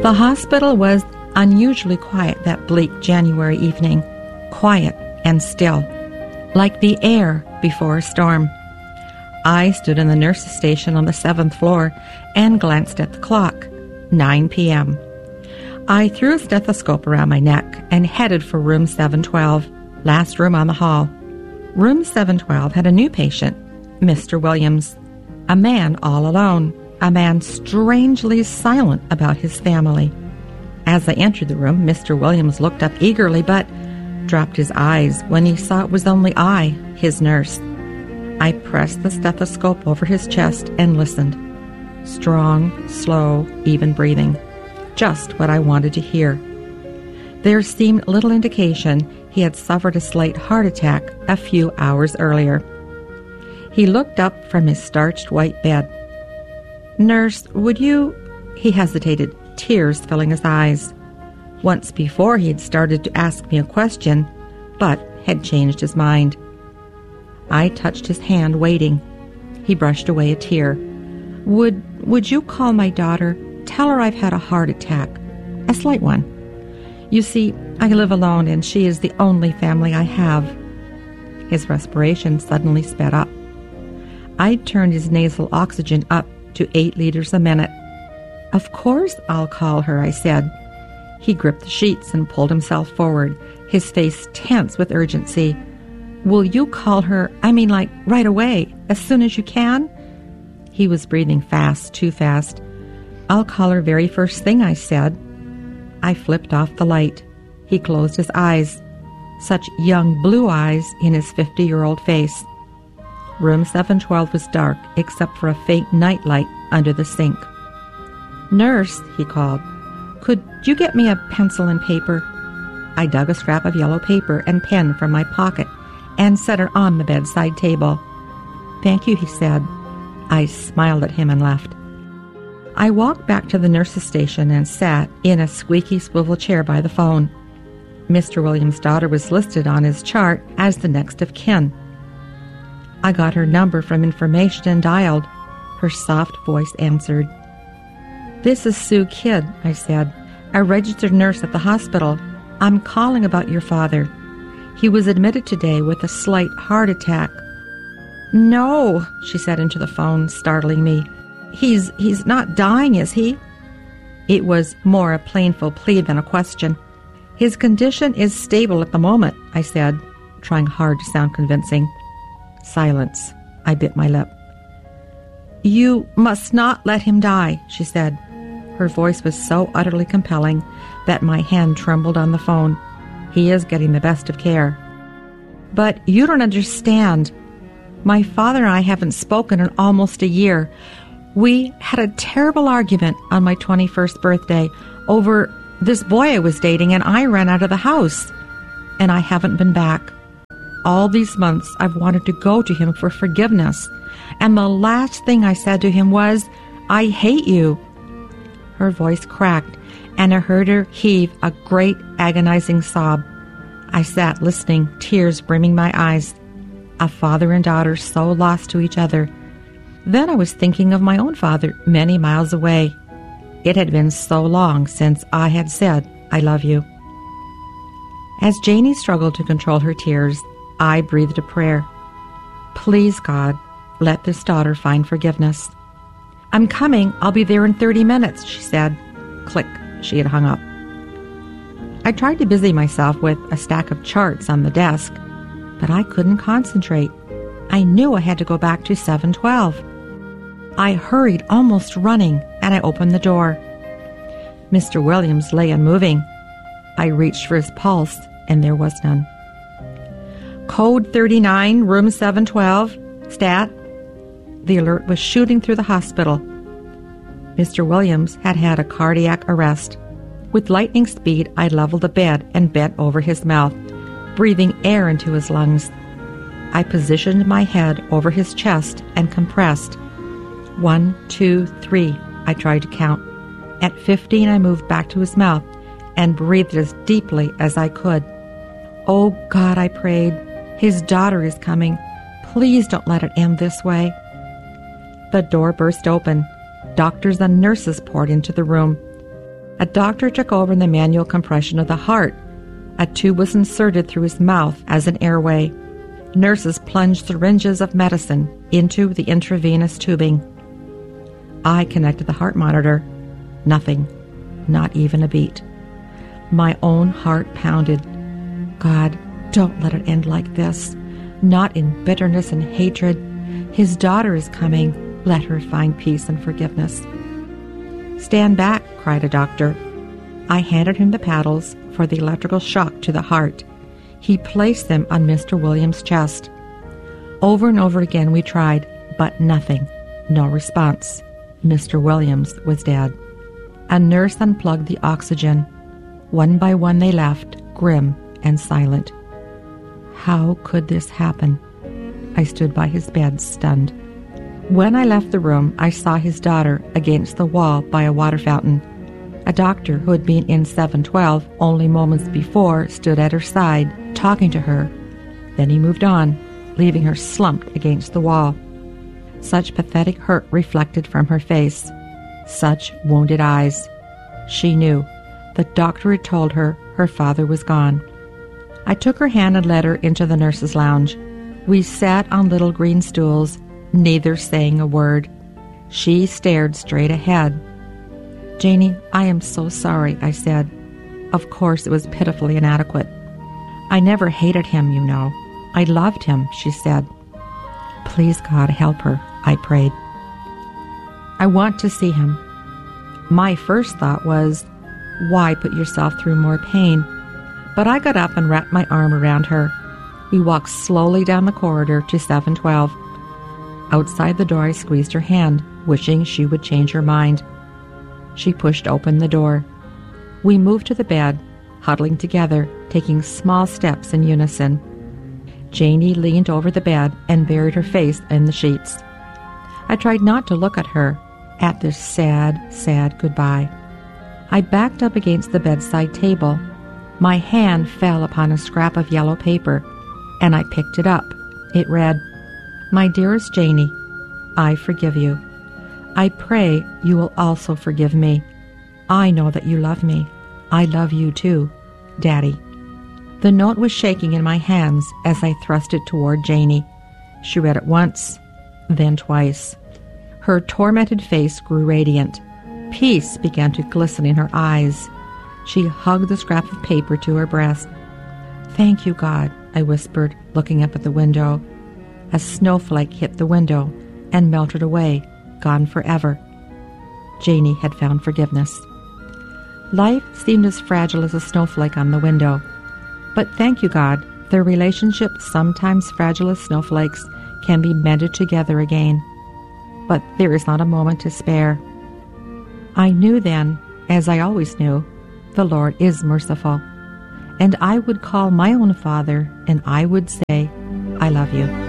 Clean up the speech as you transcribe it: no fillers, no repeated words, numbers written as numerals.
The hospital was unusually quiet that bleak January evening, quiet and still, like the air before a storm. I stood in the nurse's station on the 7th floor and glanced at the clock. 9 p.m. I threw a stethoscope around my neck and headed for room 712, last room on the hall. Room 712 had a new patient, Mr. Williams, a man all alone, a man strangely silent about his family. As I entered the room, Mr. Williams looked up eagerly, but dropped his eyes when he saw it was only I, his nurse. I pressed the stethoscope over his chest and listened. Strong, slow, even breathing. Just what I wanted to hear. There seemed little indication he had suffered a slight heart attack a few hours earlier. He looked up from his starched white bed. "Nurse, would you—" He hesitated, tears filling his eyes. Once before he had started to ask me a question, but had changed his mind. I touched his hand, waiting. He brushed away a tear. Would you call my daughter? Tell her I've had a heart attack. A slight one. You see, I live alone and she is the only family I have." His respiration suddenly sped up. I turned his nasal oxygen up to 8 liters a minute. "Of course I'll call her," I said. He gripped the sheets and pulled himself forward, his face tense with urgency. "Will you call her, like right away, as soon as you can?" He was breathing fast, too fast. "I'll call her very first thing," I said. I flipped off the light. He closed his eyes. Such young blue eyes in his 50-year-old face. Room 712 was dark, except for a faint nightlight under the sink. "Nurse," he called, "could you get me a pencil and paper?" I dug a scrap of yellow paper and pen from my pocket and set it on the bedside table. "Thank you," he said. I smiled at him and left. I walked back to the nurse's station and sat in a squeaky swivel chair by the phone. Mr. Williams' daughter was listed on his chart as the next of kin. I got her number from information and dialed. Her soft voice answered. "This is Sue Kidd," I said, "a registered nurse at the hospital. I'm calling about your father. He was admitted today with a slight heart attack." "No," she said into the phone, startling me. He's not dying, is he?" It was more a plaintive plea than a question. "His condition is stable at the moment," I said, trying hard to sound convincing. Silence. I bit my lip. "You must not let him die," she said. Her voice was so utterly compelling that my hand trembled on the phone. "He is getting the best of care." "But you don't understand. My father and I haven't spoken in almost a year. We had a terrible argument on my 21st birthday over this boy I was dating, and I ran out of the house. And I haven't been back. All these months I've wanted to go to him for forgiveness, and the last thing I said to him was, 'I hate you.'" Her voice cracked, and I heard her heave a great agonizing sob. I sat listening, tears brimming my eyes. A father and daughter so lost to each other. Then I was thinking of my own father many miles away. It had been so long since I had said, "I love you." As Janie struggled to control her tears, I breathed a prayer. "Please, God, let this daughter find forgiveness." "I'm coming. I'll be there in 30 minutes, she said. Click, she had hung up. I tried to busy myself with a stack of charts on the desk, but I couldn't concentrate. I knew I had to go back to 712. I hurried, almost running, and I opened the door. Mr. Williams lay unmoving. I reached for his pulse, and there was none. "Code 39, room 712, stat." The alert was shooting through the hospital. Mr. Williams had had a cardiac arrest. With lightning speed, I leveled the bed and bent over his mouth, breathing air into his lungs. I positioned my head over his chest and compressed. 1, 2, 3, I tried to count. At 15, I moved back to his mouth and breathed as deeply as I could. "Oh God," I prayed, "his daughter is coming. Please don't let it end this way." The door burst open. Doctors and nurses poured into the room. A doctor took over the manual compression of the heart. A tube was inserted through his mouth as an airway. Nurses plunged syringes of medicine into the intravenous tubing. I connected the heart monitor. Nothing. Not even a beat. My own heart pounded. God, don't let it end like this. Not in bitterness and hatred. His daughter is coming. Let her find peace and forgiveness. Stand back, cried a doctor. I handed him the paddles for the electrical shock to the heart. He placed them on Mr. Williams' chest. Over and over again we tried, but nothing. No response. Mr. Williams was dead. A nurse unplugged the oxygen. One by one they left, grim and silent. How could this happen? I stood by his bed, stunned. When I left the room, I saw his daughter against the wall by a water fountain. A doctor who had been in 712 only moments before stood at her side, talking to her. Then he moved on, leaving her slumped against the wall. Such pathetic hurt reflected from her face. Such wounded eyes. She knew. The doctor had told her her father was gone. I took her hand and led her into the nurse's lounge. We sat on little green stools, neither saying a word. She stared straight ahead. Janie, I am so sorry, I said. Of course, it was pitifully inadequate. I never hated him, you know. I loved him, she said. Please, God, help her, I prayed. I want to see him. My first thought was, why put yourself through more pain? But I got up and wrapped my arm around her. We walked slowly down the corridor to 712. Outside the door, I squeezed her hand, wishing she would change her mind. She pushed open the door. We moved to the bed, huddling together, taking small steps in unison. Janie leaned over the bed and buried her face in the sheets. I tried not to look at her, at this sad, sad goodbye. I backed up against the bedside table. My hand fell upon a scrap of yellow paper, and I picked it up. It read, My dearest Janie, I forgive you. I pray you will also forgive me. I know that you love me. I love you too, Daddy. The note was shaking in my hands as I thrust it toward Janie. She read it once, then twice. Her tormented face grew radiant. Peace began to glisten in her eyes. She hugged the scrap of paper to her breast. Thank you, God, I whispered, looking up at the window. A snowflake hit the window and melted away, gone forever. Janie had found forgiveness. Life seemed as fragile as a snowflake on the window. But thank you, God, their relationship, sometimes fragile as snowflakes, can be mended together again. But there is not a moment to spare. I knew then, as I always knew, the Lord is merciful. And I would call my own father, and I would say, I love you.